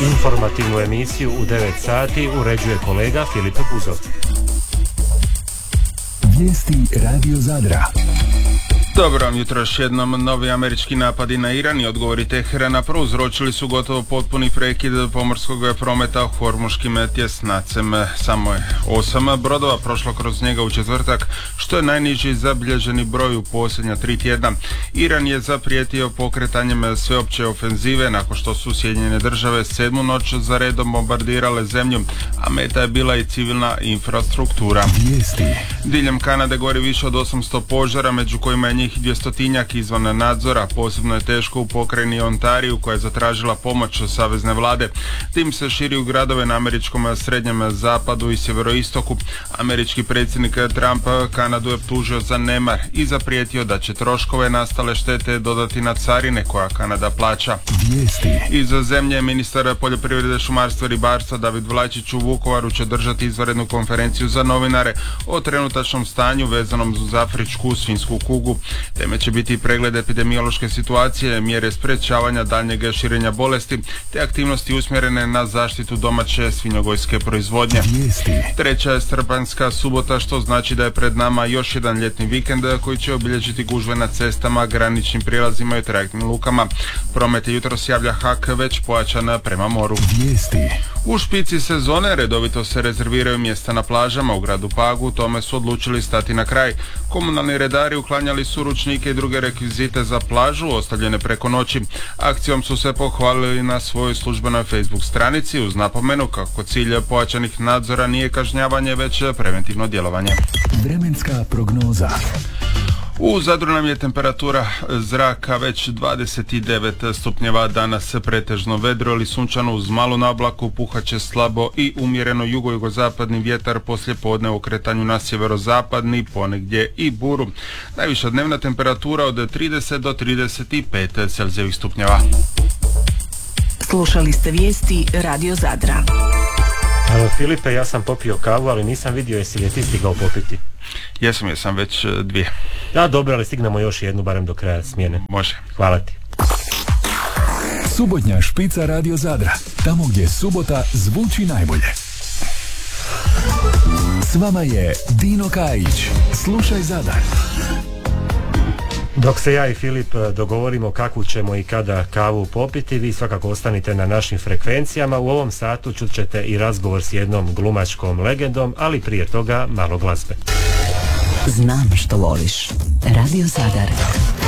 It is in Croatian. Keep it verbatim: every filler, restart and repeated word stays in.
Informativnu emisiju u devet sati uređuje kolega Filip Buzov. Vijesti Radio Zadra. Dobro vam jutro, još jednom. Novi američki napadi na Iran i odgovori Teherana prouzročili su gotovo potpuni prekid pomorskog prometa hormuškim tjesnacem. Samo je osam brodova prošlo kroz njega u četvrtak, što je najniži zabilježeni broj u posljednja tri tjedna. Iran je zaprijetio pokretanjem sveopće ofenzive nakon što su Sjedinjene države sedmu noć za redom bombardirale zemlju, a meta je bila i civilna infrastruktura. Vijesti. Diljem Kanade gori više od osamsto požara, među kojima je njih dvjestotinjak izvan nadzora. Posebno je teško u pokrajini Ontariju, koja je zatražila pomoć savezne vlade. Tim se širi u gradove na američkom srednjem zapadu i sjeveroistoku. Američki predsjednik Trump Kanadu je optužio za nemar i zaprijetio da će troškove nastale štete dodati na carine koja Kanada plaća. Vijesti. Iz zemlje ministar poljoprivrede, šumarstva i ribarstva David Vlačić u Vukovaru će držati izvanrednu konferenciju za novinare o trenutačnom stanju vezanom uz afričku svinjsku kugu. Teme će biti pregled epidemiološke situacije, mjere sprečavanja daljnjeg širenja bolesti te aktivnosti usmjerene na zaštitu domaće svinjogojske proizvodnje. Vijesti. Treća je srpanjska subota, što znači da je pred nama još jedan ljetni vikend koji će obilježiti gužve na cestama, graničnim prijelazima i trajektnim lukama. Promet je jutros, javlja H A K, već pojačan prema moru. Vijesti. U špici sezone redovito se rezerviraju mjesta na plažama u gradu Pagu, tome su odlučili stati na kraj. Komunalni redari uklanjali su ručnike i druge rekvizite za plažu ostavljene preko noći. Akcijom su se pohvalili na svojoj službenoj Facebook stranici uz napomenu kako cilj pojačanih nadzora nije kažnjavanje, već preventivno djelovanje. Vremenska prognoza. U Zadru nam je temperatura zraka već dvadeset devet stupnjeva, danas pretežno vedro ili sunčano uz malu nablaku, puhaće slabo i umjereno jugo-jugozapadni vjetar, poslije podne u okretanju na sjeverozapadni, ponegdje i buru. Najviša dnevna temperatura od trideset do trideset pet Celzijevih stupnjeva. Slušali ste vijesti Radio Zadra. Evo, Filipe, ja sam popio kavu, ali nisam vidio jesi li je ti stigao popiti. Jesam, jesam već dvije. Da, dobro, ali stignemo još jednu, barem do kraja smjene. Može. Hvala ti. Subotnja špica Radio Zadra. Tamo gdje subota zvuči najbolje. S vama je Dino Kajić. Slušaj Zadar. Dok se ja i Filip dogovorimo kakvu ćemo i kada kavu popiti, vi svakako ostanite na našim frekvencijama. U ovom satu čut ćete i razgovor s jednom glumačkom legendom, ali prije toga malo glazbe. Znam što voliš. Radio Zadar.